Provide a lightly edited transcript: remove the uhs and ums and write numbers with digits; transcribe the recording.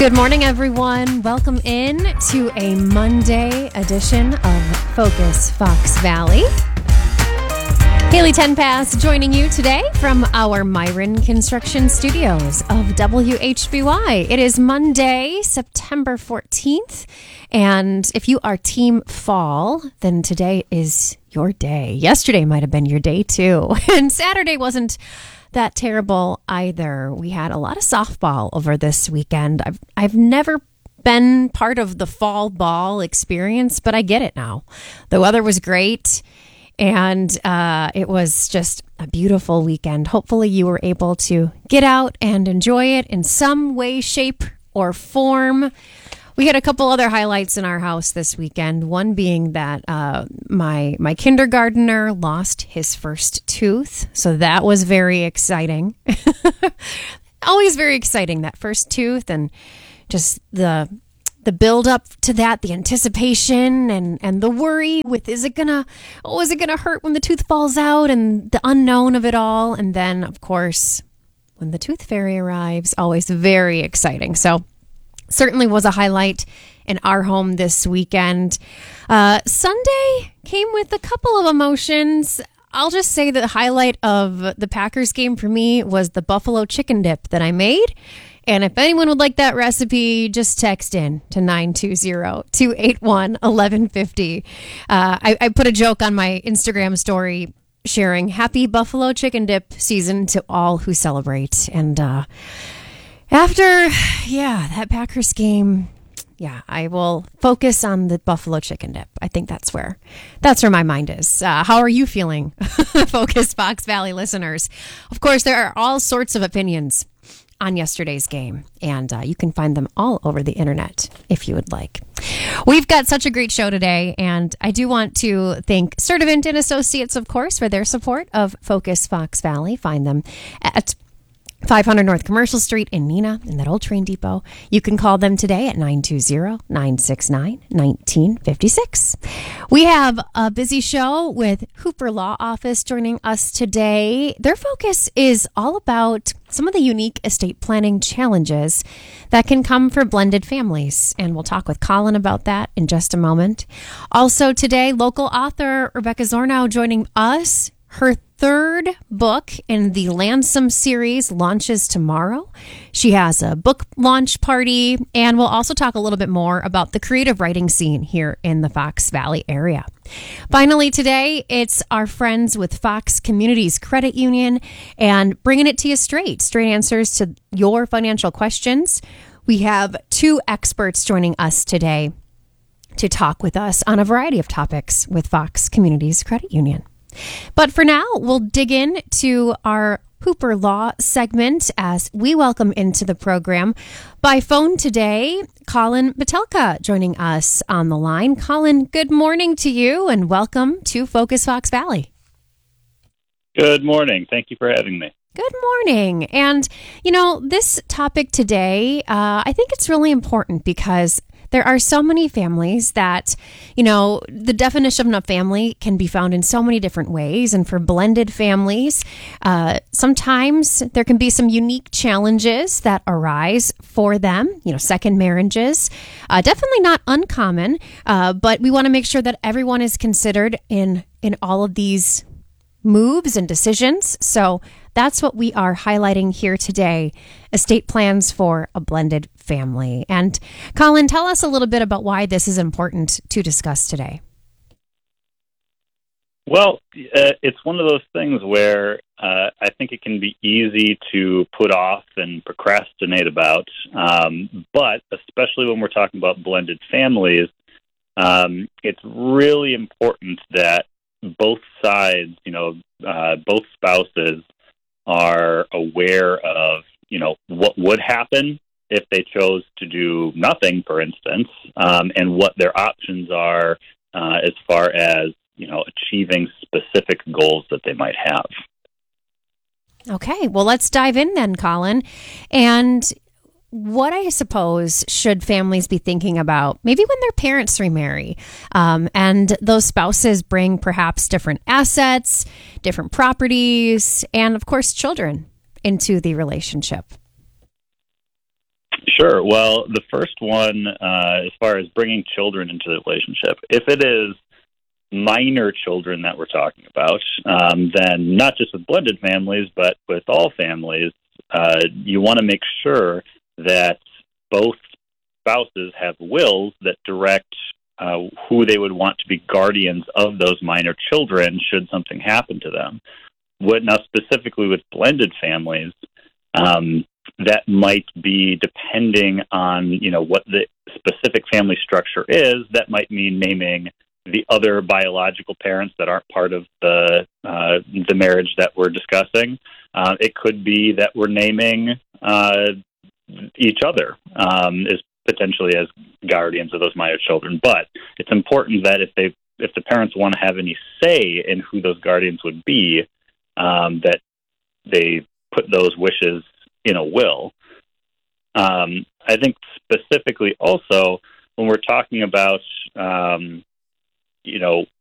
Good morning, everyone. Welcome in to a Monday edition of Focus Fox Valley. Haley Tenpass joining you today from our Myron Construction Studios of WHBY. It is Monday, September 14th, and if you are Team Fall, then today is your day. Yesterday might have been your day, too, and Saturday wasn't that terrible either. We had a lot of softball over this weekend. I've never been part of the fall ball experience, but I get it now. The weather was great, and it was just a beautiful weekend. Hopefully you were able to get out and enjoy it in some way, shape, or form. We had a couple other highlights in our house this weekend, one being that my kindergartner lost his first tooth, so that was very exciting. Always very exciting, that first tooth, and just the build up to that, the anticipation and the worry with is it gonna hurt when the tooth falls out, and the unknown of it all. And then, of course, when the tooth fairy arrives, always very exciting. So certainly was a highlight in our home this weekend. Sunday came with a couple of emotions. I'll just say the highlight of the Packers game for me was the buffalo chicken dip that I made. And if anyone would like that recipe, just text in to 920-281-1150. I put a joke on my Instagram story sharing happy buffalo chicken dip season to all who celebrate. And after that Packers game, I will focus on the buffalo chicken dip. I think that's where my mind is. How are you feeling, Focus Fox Valley listeners? Of course, there are all sorts of opinions on yesterday's game, and you can find them all over the internet if you would like. We've got such a great show today, and I do want to thank Sturdivant and Associates, of course, for their support of Focus Fox Valley. Find them at 500 North Commercial Street in Neenah, in that old train depot. You can call them today at 920-969-1956. We have a busy show with Hooper Law Office joining us today. Their focus is all about some of the unique estate planning challenges that can come for blended families, and we'll talk with Colin about that in just a moment. Also today, local author Rebecca Zornow joining us. Her third book in the Lansom series launches tomorrow. She has a book launch party, and we'll also talk a little bit more about the creative writing scene here in the Fox Valley area. Finally, today, it's our friends with Fox Communities Credit Union and bringing it to you straight answers to your financial questions. We have two experts joining us today to talk with us on a variety of topics with Fox Communities Credit Union. But for now, we'll dig in to our Hooper Law segment as we welcome into the program by phone today, Colin Metelka joining us on the line. Colin, good morning to you and welcome to Focus Fox Valley. Good morning. Thank you for having me. Good morning. And, this topic today, I think it's really important because there are so many families that, the definition of family can be found in so many different ways. And for blended families, sometimes there can be some unique challenges that arise for them. Second marriages, definitely not uncommon, but we want to make sure that everyone is considered in all of these moves and decisions. So that's what we are highlighting here today, estate plans for a blended family. And Colin, tell us a little bit about why this is important to discuss today. Well, it's one of those things where I think it can be easy to put off and procrastinate about, but especially when we're talking about blended families, it's really important that both sides, both spouses are aware of, what would happen if they chose to do nothing, for instance, and what their options are as far as, achieving specific goals that they might have. Okay, well, let's dive in then, Colin. And what I suppose should families be thinking about maybe when their parents remarry and those spouses bring perhaps different assets, different properties, and of course children into the relationship? Sure. Well, the first one, as far as bringing children into the relationship, if it is minor children that we're talking about, then not just with blended families, but with all families, you want to make sure that both spouses have wills that direct who they would want to be guardians of those minor children should something happen to them. Now, specifically with blended families, that might be depending on, what the specific family structure is. That might mean naming the other biological parents that aren't part of the marriage that we're discussing. It could be that we're naming each other as potentially as guardians of those minor children. But it's important that if the parents want to have any say in who those guardians would be, that they put those wishes in a will. I think specifically also when we're talking about,